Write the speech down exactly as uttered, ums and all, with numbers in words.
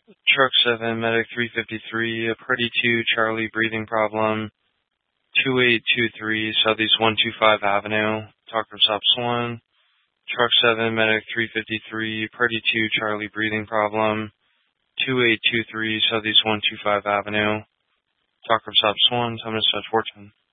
Truck seven, Medic three fifty-three, Pretty two, Charlie, breathing problem, two eight two three, Southeast one two five Avenue, talk from stops one. Truck seven, Medic three fifty-three, Pretty two, Charlie, breathing problem, two eight two three, Southeast one two five Avenue, talk from stops one, time to start four ten.